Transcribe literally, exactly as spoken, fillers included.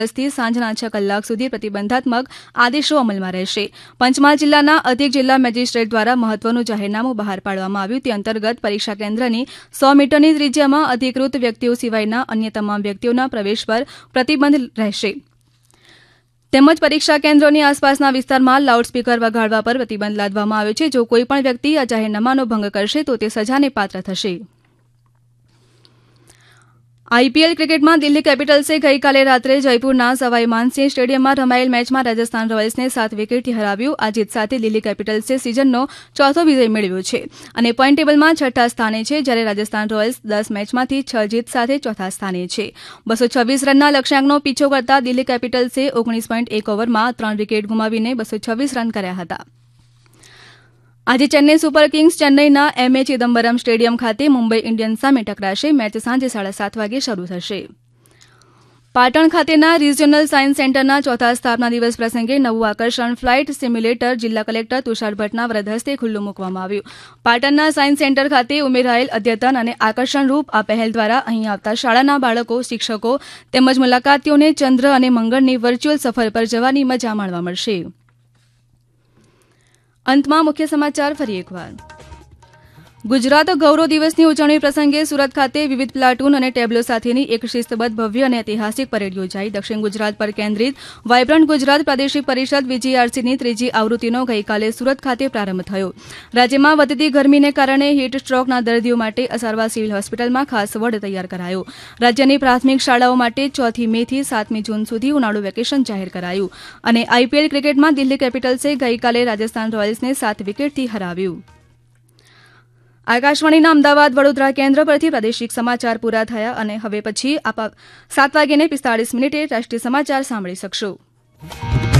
થી સાંજના છ કલાક સુધી પ્રતિબંધાત્મક આદેશો અમલમાં રહેશે. પંચમહાલ જિલ્લાના અધિક જિલ્લા મેજિસ્ટ્રેટ દ્વારા મહત્વનું જાહેરનામું બહાર પાડવામાં આવ્યું. તે અંતર્ગત પરીક્ષા કેન્દ્રની સો મીટરની ત્રિજ્યામાં અધિકૃત વ્યક્તિઓ સિવાયના અન્ય તમામ વ્યક્તિઓના પ્રવેશ પર પ્રતિબંધ રહેશે. તેમજ પરીક્ષા કેન્દ્રોની આસપાસના વિસ્તારમાં લાઉડસ્પીકર વગાડવા પર પ્રતિબંધ લાદવામાં આવ્યો છે. જો કોઈ પણ વ્યક્તિ આ જાહેરનામાનો ભંગ કરશે તો તે સજાને પાત્ર થશે. આઈપીએલ ક્રિકેટમાં દિલ્હી કેપિટલ્સે ગઈકાલે રાત્રે જયપુરના સવાઈ માનસિંહ સ્ટેડિયમમાં રમાયેલ મેચમાં રાજસ્થાન રોયલ્સને સાત વિકેટથી હરાવ્યું. આ જીત સાથે દિલ્હી કેપિટલ્સે સિઝનનો ચોથો વિજય મેળવ્યો છે અને પોઈન્ટ ટેબલમાં છઠ્ઠા સ્થાને છે, જ્યારે રાજસ્થાન રોયલ્સ દસ મેચમાંથી છ જીત સાથે ચોથા સ્થાને છે. બસો છવ્વીસ રનના લક્ષ્યાંકનો પીછો કરતા દિલ્હી કેપિટલ્સે ઓગણીસ પોઈન્ટ એક ઓવરમાં ત્રણ વિકેટ ગુમાવીને બસો છવ્વીસ રન કર્યા હતા. આજે ચેન્નઈ સુપર કિંગ્સ ચેન્નઈના એમ એ ચિદમ્બરમ સ્ટેડિયમ ખાતે મુંબઈ ઇન્ડિયન્સ સામે ટકરાશે. મેચ સાંજે સાડા સાત વાગે શરૂ થશે. પાટણ ખાતેના રિજિયોનલ સાયન્સ સેન્ટરના ચોથા સ્થાપના દિવસ પ્રસંગે નવું આકર્ષણ ફ્લાઇટ સિમ્યુલેટર જિલ્લા કલેક્ટર તુષાર ભટ્ટના વરદ હસ્તે ખુલ્લું મૂકવામાં આવ્યું. પાટણના સાયન્સ સેન્ટર ખાતે ઉમેરાયેલ અદ્યતન અને આકર્ષણરૂપ આ પહેલ દ્વારા અહીં આવતા શાળાના બાળકો, શિક્ષકો તેમજ મુલાકાતીઓને ચંદ્ર અને મંગળની વર્ચ્યુઅલ સફર પર જવાની મજા માણવા મળશે. અંતમાં મુખ્ય સમાચાર ફરી એકવાર. ગુજરાત ગૌરવ દિવસની ઉજવણી પ્રસંગે સુરત ખાતે વિવિધ પ્લાટૂન અને ટેબ્લો સાથેની એક શિસ્તબદ્ધ ભવ્ય અને ઐતિહાસિક પરેડ યોજાઈ. દક્ષિણ ગુજરાત પર કેન્દ્રિત વાયબ્રન્ટ ગુજરાત પ્રાદેશિક પરિષદ વીજીઆરસીની ત્રીજી આવૃત્તિનો ગઈકાલે સુરત ખાતે પ્રારંભ થયો. રાજ્યમાં વધતી ગરમીને કારણે હીટ સ્ટ્રોકના દર્દીઓ માટે અસારવા સિવિલ હોસ્પિટલમાં ખાસ વોર્ડ તૈયાર કરાયો. રાજ્યની પ્રાથમિક શાળાઓ માટે ચોથી મે થી સાતમી જૂન સુધી ઉનાળુ વેકેશન જાહેર કરાયું. અને આઈપીએલ ક્રિકેટમાં દિલ્હી કેપિટલ્સે ગઈકાલે રાજસ્થાન રોયલ્સને સાત વિકેટથી હરાવ્યું. આકાશવાણીના અમદાવાદ વડોદરા કેન્દ્ર પરથી પ્રાદેશિક સમાચાર પૂરા થયા અને હવે પછી આપ સાત વાગ્યે પિસ્તાળીસ મિનિટે રાષ્ટ્રીય સમાચાર સાંભળી શકશો.